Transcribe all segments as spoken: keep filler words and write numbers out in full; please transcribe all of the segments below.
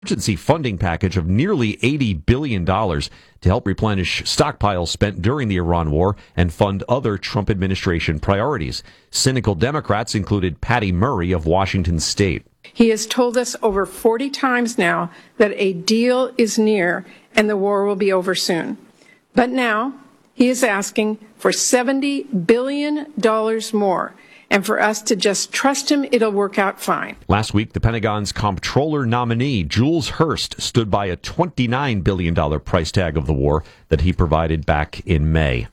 emergency funding package of nearly eighty billion dollars to help replenish stockpiles spent during the Iran war and fund other Trump administration priorities. Cynical Democrats included Patty Murray of Washington State. He has told us over forty times now that a deal is near and the war will be over soon. But now he is asking for seventy billion dollars more, and for us to just trust him, it'll work out fine. Last week, the Pentagon's comptroller nominee, Jules Hurst, stood by a twenty-nine billion dollars price tag of the war that he provided back in May.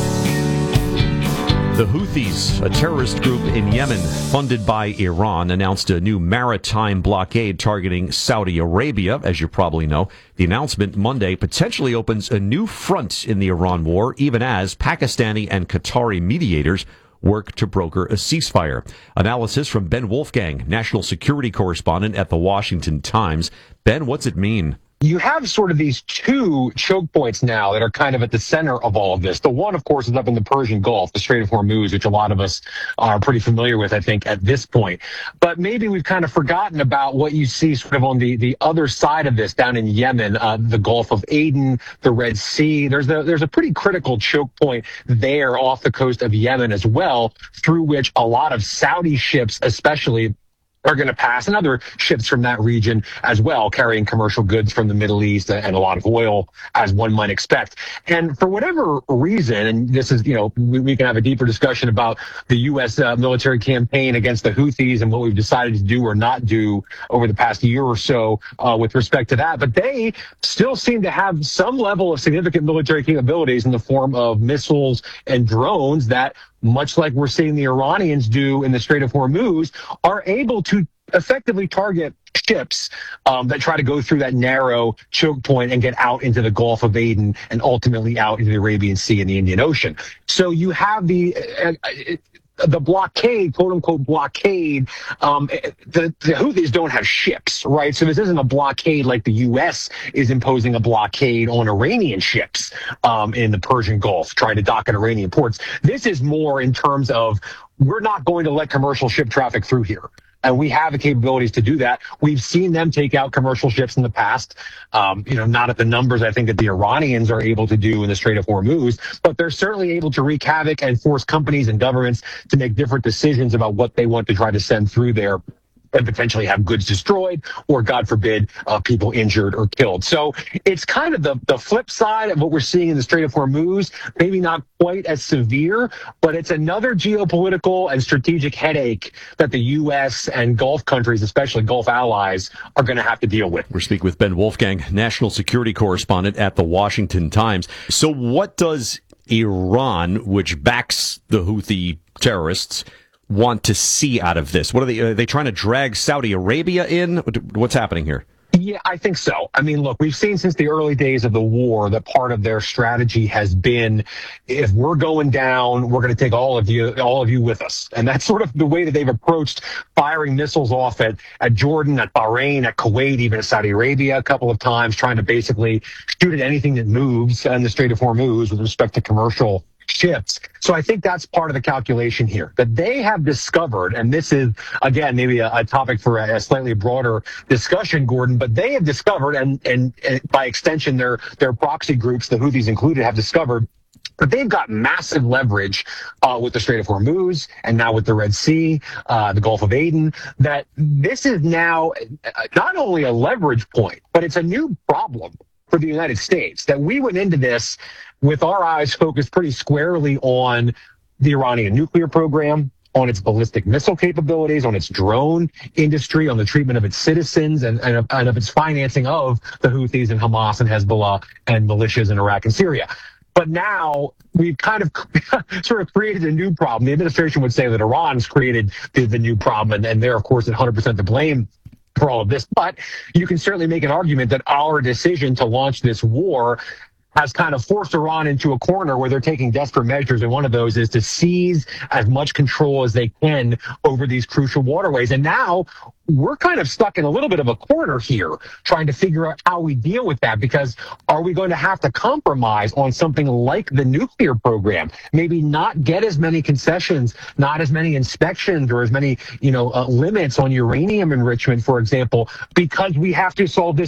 The Houthis, a terrorist group in Yemen funded by Iran, announced a new maritime blockade targeting Saudi Arabia, as you probably know. The announcement Monday potentially opens a new front in the Iran war, even as Pakistani and Qatari mediators work to broker a ceasefire. Analysis from Ben Wolfgang, national security correspondent at the Washington Times. Ben, what's it mean? You have sort of these two choke points now that are kind of at the center of all of this. The one, of course, is up in the Persian Gulf, the Strait of Hormuz, which a lot of us are pretty familiar with, I think, at this point. But maybe we've kind of forgotten about what you see sort of on the, the other side of this down in Yemen, uh, the Gulf of Aden, the Red Sea. There's a, there's a pretty critical choke point there off the coast of Yemen as well, through which a lot of Saudi ships, especially, are going to pass, and other ships from that region as well, carrying commercial goods from the Middle East and a lot of oil, as one might expect. And for whatever reason, and this is, you know, we, we can have a deeper discussion about the U S uh, military campaign against the Houthis and what we've decided to do or not do over the past year or so uh, with respect to that. But they still seem to have some level of significant military capabilities in the form of missiles and drones that, much like we're seeing the Iranians do in the Strait of Hormuz, are able to effectively target ships um, that try to go through that narrow choke point and get out into the Gulf of Aden and ultimately out into the Arabian Sea and the Indian Ocean. So you have the uh, the blockade, quote unquote blockade. Um, the, the Houthis don't have ships, right? So this isn't a blockade like the U S is imposing a blockade on Iranian ships um, in the Persian Gulf, trying to dock at Iranian ports. This is more in terms of, we're not going to let commercial ship traffic through here. And we have the capabilities to do that. We've seen them take out commercial ships in the past, um, you know, not at the numbers I think that the Iranians are able to do in the Strait of Hormuz, but they're certainly able to wreak havoc and force companies and governments to make different decisions about what they want to try to send through there and potentially have goods destroyed or, God forbid, uh, people injured or killed. So it's kind of the, the flip side of what we're seeing in the Strait of Hormuz, maybe not quite as severe, but it's another geopolitical and strategic headache that the U S and Gulf countries, especially Gulf allies, are going to have to deal with. We're speaking with Ben Wolfgang, national security correspondent at the Washington Times. So what does Iran, which backs the Houthi terrorists, want to see out of this? What are they, are they trying to drag Saudi Arabia in? What's happening here? Yeah, I think so. I mean, look, we've seen since the early days of the war that part of their strategy has been, if we're going down, we're going to take all of you, all of you with us. And that's sort of the way that they've approached firing missiles off at, at Jordan, at Bahrain, at Kuwait, even at Saudi Arabia a couple of times, trying to basically shoot at anything that moves in the Strait of Hormuz with respect to commercial ships. So I think that's part of the calculation here, that they have discovered, and this is, again, maybe a, a topic for a, a slightly broader discussion, Gordon, but they have discovered, and, and, and by extension, their, their proxy groups, the Houthis included, have discovered that they've got massive leverage uh, with the Strait of Hormuz and now with the Red Sea, uh, the Gulf of Aden, that this is now not only a leverage point, but it's a new problem for the United States, that we went into this with our eyes focused pretty squarely on the Iranian nuclear program, on its ballistic missile capabilities, on its drone industry, on the treatment of its citizens, and, and, of, and of its financing of the Houthis and Hamas and Hezbollah and militias in Iraq and Syria. But now we've kind of sort of created a new problem. The administration would say that Iran's created the, the new problem, and, and they're, of course, one hundred percent to blame for all of this. But you can certainly make an argument that our decision to launch this war has kind of forced Iran into a corner where they're taking desperate measures, and one of those is to seize as much control as they can over these crucial waterways. And now we're kind of stuck in a little bit of a corner here, trying to figure out how we deal with that, because are we going to have to compromise on something like the nuclear program? Maybe not get as many concessions, not as many inspections or as many, you know, uh, limits on uranium enrichment, for example, because we have to solve this